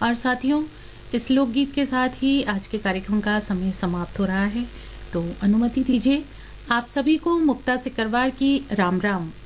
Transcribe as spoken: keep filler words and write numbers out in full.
और साथियों, इस लोकगीत के साथ ही आज के कार्यक्रम का समय समाप्त हो रहा है। तो अनुमति दीजिए आप सभी को मुक्ता सिकरवार की राम राम।